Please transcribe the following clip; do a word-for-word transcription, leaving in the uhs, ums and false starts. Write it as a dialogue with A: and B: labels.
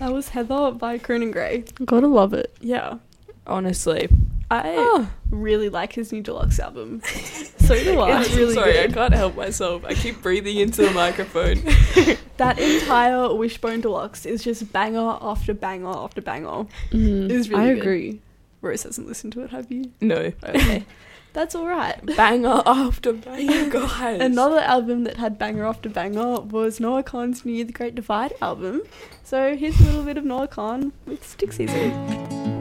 A: That was Heather by Conan Gray.
B: Gotta love it.
A: Yeah.
C: Honestly.
A: I
C: Oh.
A: really like his new deluxe album. So do I.
C: It's really Sorry, good. I can't help myself. I keep breathing into the microphone.
A: That entire Wishbone Deluxe is just banger after banger after banger.
B: Mm,
A: It was really
B: I
A: good.
B: agree.
A: Rose hasn't listened to it, have you?
C: No.
A: Okay. That's all right.
C: Banger after banger, guys.
A: Another album that had banger after banger was Noah Khan's new The Great Divide album. So here's a little bit of Noah Khan with Stick Season.